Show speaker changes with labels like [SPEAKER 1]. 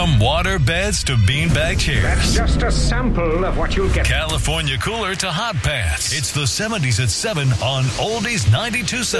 [SPEAKER 1] From water beds to beanbag chairs.
[SPEAKER 2] That's just a sample of what you'll get.
[SPEAKER 1] California cooler to hot pants. It's the 70s at 7 on Oldies 92.7.